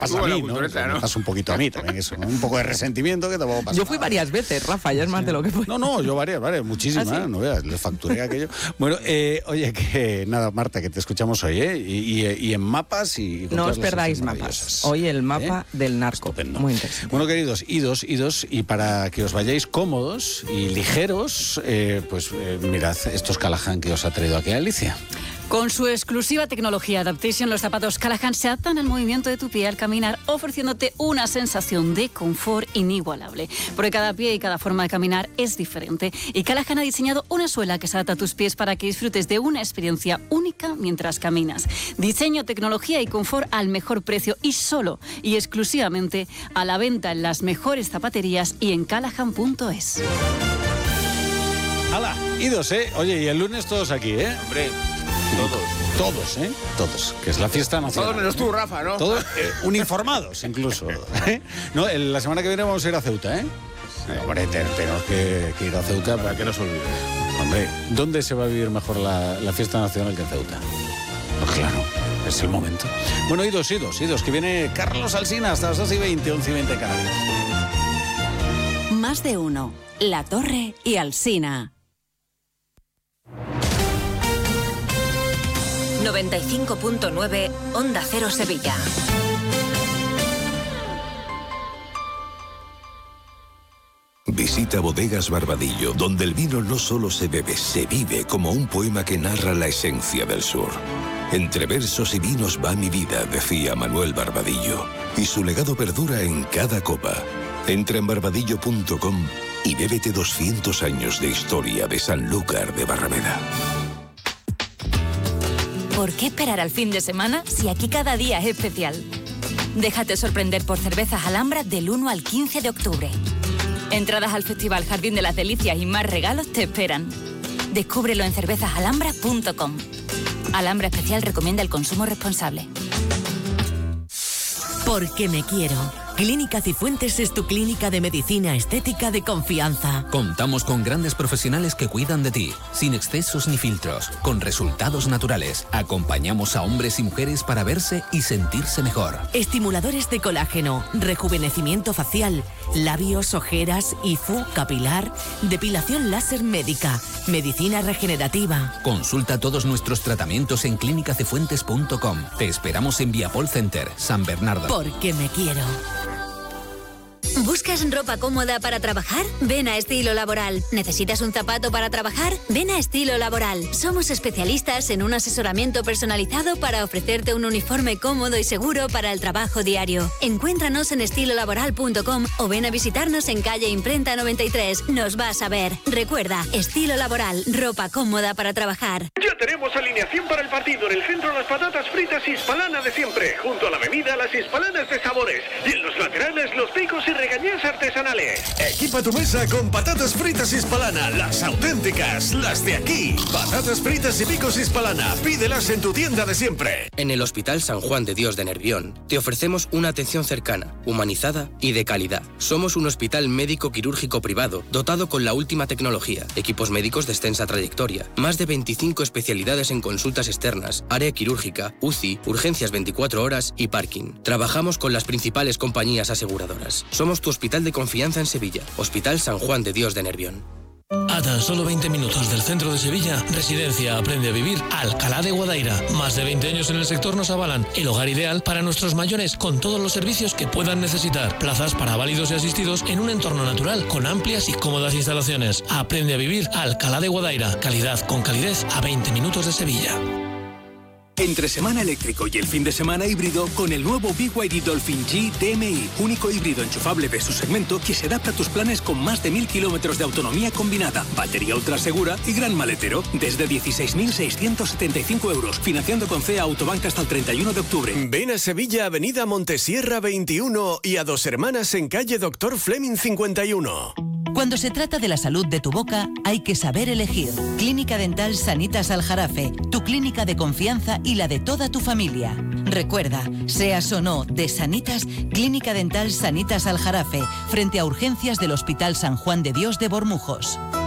pasa a mí, ¿no? Me pasa un poquito a mí también eso, ¿no? Un poco de resentimiento que tampoco pasa. Yo fui varias veces, Rafa, ya es más de lo que fue. No, yo varias, muchísimas, ¿Ah, sí? no veas, le facturé aquello. Bueno, oye, que nada, Marta, que te escuchamos hoy, ¿eh? Y en mapas y... No os perdáis mapas. Hoy el mapa del narco. Estupendo. Muy interesante. Bueno, queridos, idos, y para que os vayáis cómodos y ligeros, mirad estos Callahan que os ha traído aquí Alicia. Con su exclusiva tecnología Adaptation, los zapatos Callahan se adaptan al movimiento de tu pie al caminar, ofreciéndote una sensación de confort inigualable. Porque cada pie y cada forma de caminar es diferente. Y Callahan ha diseñado una suela que se adapta a tus pies para que disfrutes de una experiencia única mientras caminas. Diseño, tecnología y confort al mejor precio y solo y exclusivamente a la venta en las mejores zapaterías y en callahan.es. ¡Hala! Idos, ¿eh? Oye, y el lunes todos aquí, ¿eh? Hombre, Todos, ¿eh? Todos. Que es la fiesta nacional. todos menos tú, Rafa, ¿no? Todos uniformados, incluso. No, la semana que viene vamos a ir a Ceuta, ¿eh? Hombre, tenemos que ir a Ceuta para que no se olvide. Hombre, ¿dónde se va a vivir mejor la fiesta nacional que en Ceuta? Pues claro, es el momento. Bueno, idos, que viene Carlos Alsina hasta las 2:20, 11:20 Canarias. Más de uno. La Torre y Alsina. 95.9 Onda Cero Sevilla. Visita Bodegas Barbadillo, donde el vino no solo se bebe, se vive como un poema que narra la esencia del sur. Entre versos y vinos va mi vida, decía Manuel Barbadillo, y su legado perdura en cada copa. Entra en barbadillo.com y bébete 200 años de historia de Sanlúcar de Barrameda. ¿Por qué esperar al fin de semana si aquí cada día es especial? Déjate sorprender por Cervezas Alhambra del 1 al 15 de octubre. Entradas al Festival Jardín de las Delicias y más regalos te esperan. Descúbrelo en cervezasalhambra.com. Alhambra Especial recomienda el consumo responsable. Porque me quiero. Clínica Cifuentes es tu clínica de medicina estética de confianza. Contamos con grandes profesionales que cuidan de ti, sin excesos ni filtros, con resultados naturales. Acompañamos a hombres y mujeres para verse y sentirse mejor. Estimuladores de colágeno, rejuvenecimiento facial, labios, ojeras, IFU, capilar, depilación láser médica, medicina regenerativa. Consulta todos nuestros tratamientos en clinicacifuentes.com. Te esperamos en Viapol Center, San Bernardo. Porque me quiero. ¿Buscas ropa cómoda para trabajar? Ven a Estilo Laboral. ¿Necesitas un zapato para trabajar? Ven a Estilo Laboral. Somos especialistas en un asesoramiento personalizado para ofrecerte un uniforme cómodo y seguro para el trabajo diario. Encuéntranos en estilolaboral.com o ven a visitarnos en calle Imprenta 93. Nos vas a ver. Recuerda, Estilo Laboral, ropa cómoda para trabajar. Ya tenemos alineación para el partido. En el centro las patatas fritas Hispalana de siempre. Junto a la bebida las Hispalanas de sabores. Y en los laterales los picos y regañés artesanales. Equipa tu mesa con patatas fritas Hispalana, las auténticas, las de aquí. Patatas fritas y picos Hispalana, pídelas en tu tienda de siempre. En el Hospital San Juan de Dios de Nervión te ofrecemos una atención cercana, humanizada y de calidad. Somos un hospital médico quirúrgico privado dotado con la última tecnología, equipos médicos de extensa trayectoria, más de 25 especialidades en consultas externas, área quirúrgica, UCI, urgencias 24 horas y parking. Trabajamos con las principales compañías aseguradoras. Somos tu hospital de confianza en Sevilla, Hospital San Juan de Dios de Nervión. A tan solo 20 minutos del centro de Sevilla, Residencia Aprende a Vivir Alcalá de Guadaira. Más de 20 años en el sector nos avalan. El hogar ideal para nuestros mayores con todos los servicios que puedan necesitar. Plazas para válidos y asistidos en un entorno natural con amplias y cómodas instalaciones. Aprende a Vivir Alcalá de Guadaira. Calidad con calidez a 20 minutos de Sevilla. Entre semana eléctrico y el fin de semana híbrido con el nuevo BYD Dolphin G DMI, único híbrido enchufable de su segmento que se adapta a tus planes con más de 1000 kilómetros de autonomía combinada, batería ultra segura y gran maletero, desde 16.675 euros, financiando con CEA Autobank hasta el 31 de octubre. Ven a Sevilla, Avenida Montesierra 21 y a Dos Hermanas en calle Dr. Fleming 51. Cuando se trata de la salud de tu boca, hay que saber elegir. Clínica Dental Sanitas Aljarafe, tu clínica de confianza y la de toda tu familia. Recuerda, seas o no de Sanitas, Clínica Dental Sanitas Aljarafe, frente a urgencias del Hospital San Juan de Dios de Bormujos.